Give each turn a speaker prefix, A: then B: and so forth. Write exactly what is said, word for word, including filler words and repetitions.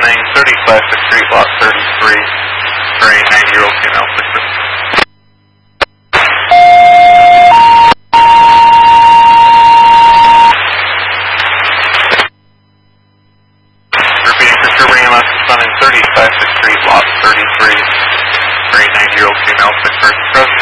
A: responding thirty Classic Street, lot thirty-three, for a ninety-year-old female picture. Repeating for Sherburne E M S, responding thirty Classic Street, lot thirty-three, for a ninety-year-old female picture.